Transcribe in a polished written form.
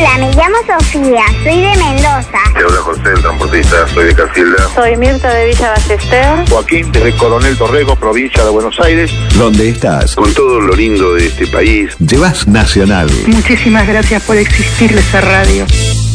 Hola, me llamo Sofía, soy de Mendoza. Te habla José, el transportista, soy de Casilda. Soy Mirta de Villa Ballester. Joaquín, desde Coronel Dorrego, provincia de Buenos Aires. ¿Dónde estás? Con todo lo lindo de este país. Llevas Nacional. Muchísimas gracias por existir esa radio.